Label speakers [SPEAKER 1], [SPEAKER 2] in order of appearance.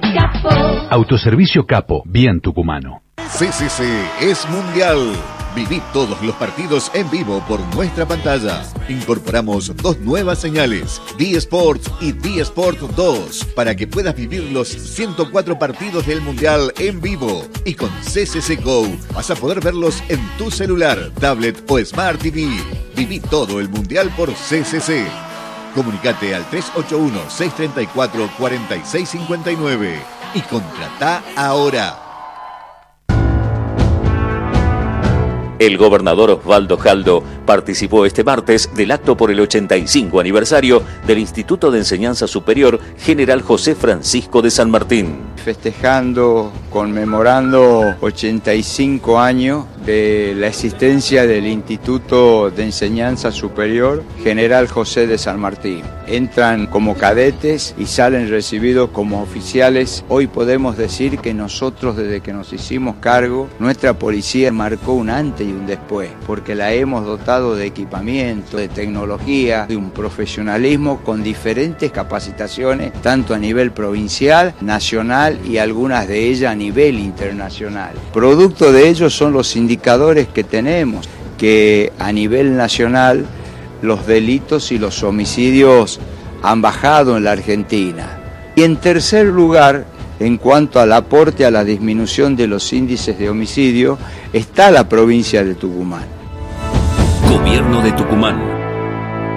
[SPEAKER 1] Capo.
[SPEAKER 2] Autoservicio Capo, bien tucumano.
[SPEAKER 3] CCC es mundial. Viví todos los partidos en vivo por nuestra pantalla. Incorporamos 2 nuevas señales, D-Sports y D-Sport 2, para que puedas vivir los 104 partidos del Mundial en vivo. Y con CCC Go vas a poder verlos en tu celular, tablet o Smart TV. Viví todo el Mundial por CCC. Comunicate al 381-634-4659 y contratá ahora.
[SPEAKER 4] El gobernador Osvaldo Jaldo participó este martes del acto por el 85 aniversario del Instituto de Enseñanza Superior General José Francisco de San Martín.
[SPEAKER 5] Festejando, conmemorando 85 años de la existencia del Instituto de Enseñanza Superior General José de San Martín. Entran como cadetes y salen recibidos como oficiales. Hoy podemos decir que nosotros, desde que nos hicimos cargo, nuestra policía marcó un antes y un después, porque la hemos dotado de equipamiento, de tecnología, de un profesionalismo con diferentes capacitaciones, tanto a nivel provincial, nacional y algunas de ellas a nivel internacional. Producto de ello son los indicadores que tenemos, que a nivel nacional los delitos y los homicidios han bajado en la Argentina. Y en tercer lugar, en cuanto al aporte a la disminución de los índices de homicidio, está la provincia de Tucumán.
[SPEAKER 4] Gobierno de Tucumán.